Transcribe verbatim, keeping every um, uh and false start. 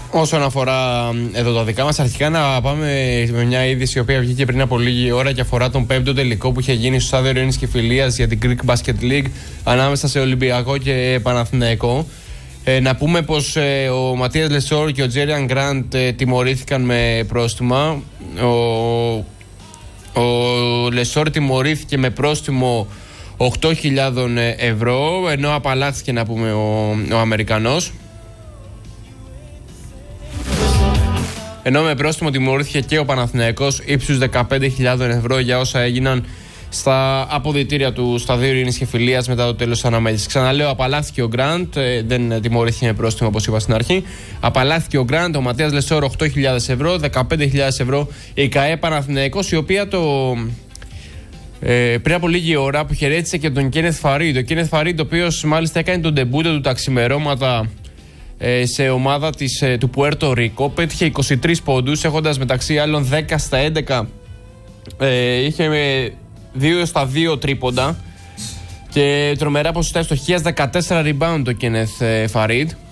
Όσον αφορά εδώ τα δικά μας, αρχικά να πάμε με μια είδηση η οποία βγήκε πριν από λίγη ώρα και αφορά τον πέμπτο τελικό που είχε γίνει στο Στάδιο Ειρήνης και Φιλίας για την Greek Basket League ανάμεσα σε Ολυμπιακό και Παναθηναϊκό. Ε, να πούμε πως ε, ο Ματίας Λεσόρ και ο Τζέριαν Γκραντ ε, τιμωρήθηκαν με πρόστιμα. Ο, ο Λεσόρ τιμωρήθηκε με πρόστιμο οκτώ χιλιάδες ευρώ, ενώ απαλλάχθηκε, να πούμε, ο, ο Αμερικανός. Ενώ με πρόστιμο τιμωρήθηκε και ο Παναθηναϊκός ύψους δεκαπέντε χιλιάδες ευρώ για όσα έγιναν στα αποδυτήρια του Σταδίου Ειρήνης και Φιλίας μετά το τέλος της αναμέτρησης. Ξαναλέω, απαλλάχθηκε ο Γκραντ, δεν τιμωρήθηκε με πρόστιμο όπως είπα στην αρχή. Απαλλάχθηκε ο Γκραντ, ο Ματίας Λεσόρ οκτώ χιλιάδες ευρώ, δεκαπέντε χιλιάδες ευρώ η ΚΑΕ Παναθηναϊκός, η οποία το. Ε, πριν από λίγη ώρα που χαιρέτησε και τον Κένεθ Φαρίντ. Ο Κένεθ Φαρίντ, ο οποίος μάλιστα έκανε τον ντεμπούτο του τα ξημερώματα ε, σε ομάδα της, ε, του Πουέρτο Ρίκο. Πέτυχε είκοσι τρεις πόντους, έχοντας μεταξύ άλλων δέκα στα έντεκα. Ε, είχε με δύο στα δύο τρίποντα και τρομερά ποσοστά ευστοχίας, δεκατέσσερα rebound το Κένεθ Φαρίντ.